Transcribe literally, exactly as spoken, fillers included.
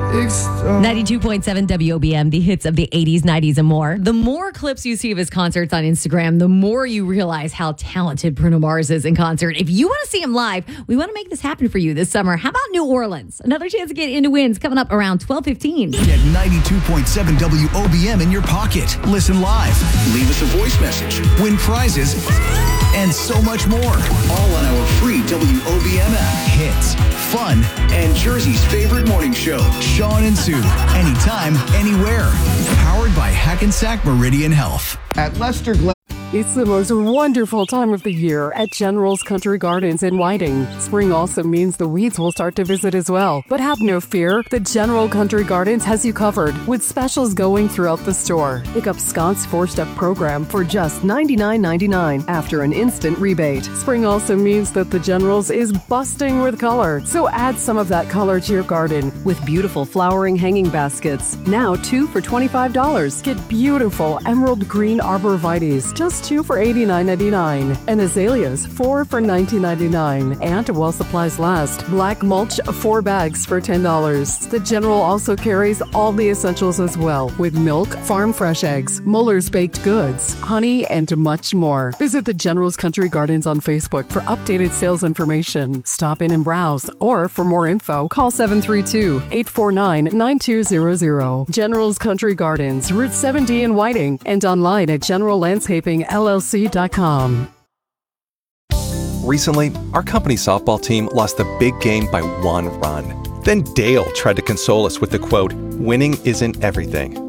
ninety-two point seven W O B M, the hits of the eighties, nineties, and more. The more clips you see of his concerts on Instagram, the more you realize how talented Bruno Mars is in concert. If you want to see him live, we want to make this happen for you this summer. How about New Orleans? Another chance to get into wins coming up around twelve fifteen. Get ninety-two point seven W O B M in your pocket. Listen live. Leave us a voice message. Win prizes. And so much more. All on our free W O B M app. Hits, fun, and Jersey's favorite morning show. Sean and Sue. Anytime, anywhere. Powered by Hackensack Meridian Health. At Lester Glen. It's the most wonderful time of the year at General's Country Gardens in Whiting. Spring also means the weeds will start to visit as well. But have no fear, the General Country Gardens has you covered with specials going throughout the store. Pick up Scott's four-step program for just ninety-nine ninety-nine after an instant rebate. Spring also means that the General's is busting with color, so add some of that color to your garden with beautiful flowering hanging baskets. Now two for twenty-five dollars. Get beautiful emerald green arborvitaes, just two for eighty-nine ninety-nine, and azaleas four for nineteen ninety-nine. And while supplies last, black mulch four bags for ten dollars. The General also carries all the essentials as well, with milk, farm fresh eggs, Muller's baked goods, honey, and much more. Visit the General's Country Gardens on Facebook for updated sales information. Stop in and browse, or for more info, call seven three two, eight four nine, nine two zero zero. General's Country Gardens, Route seventy in Whiting, and online at general landscaping L L C dot com. Recently, our company softball team lost the big game by one run. Then Dale tried to console us with the quote, "Winning isn't everything."